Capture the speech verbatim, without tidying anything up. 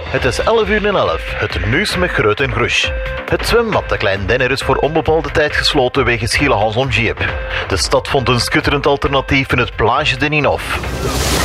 Het is elf uur en elf. Het nieuws met Groot en Groes. Het zwembad de Klein Denner is voor onbepaalde tijd gesloten wegens Gilles Hans om Giep. De stad vond een schitterend alternatief in het Plage de Ninov.